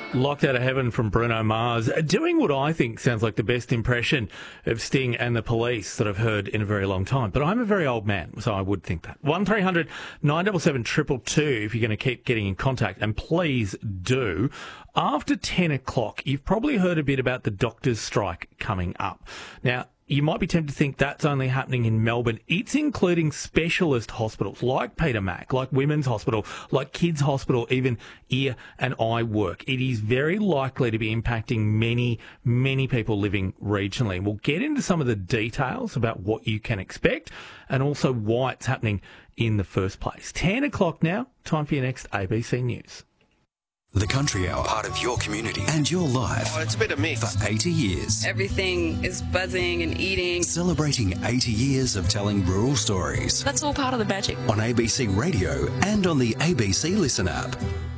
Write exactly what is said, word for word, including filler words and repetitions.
Locked Out of Heaven from Bruno Mars, doing what I think sounds like the best impression of Sting and the Police that I've heard in a very long time. But I'm a very old man, so I would think that. one three hundred nine seven seven two two two if you're going to keep getting in contact, and please do. After ten o'clock, you've probably heard a bit about the doctors' strike coming up. Now, you might be tempted to think that's only happening in Melbourne. It's including specialist hospitals like Peter Mac, like Women's Hospital, like Kids Hospital, even ear and eye work. It is very likely to be impacting many, many people living regionally. We'll get into some of the details about what you can expect and also why it's happening in the first place. ten o'clock now, time for your next A B C News. The Country Hour, part of your community and your life. Oh, it's a bit of mix. For eighty years. Everything is buzzing and eating. Celebrating eighty years of telling rural stories. That's all part of the magic. On A B C Radio and on the A B C Listen app.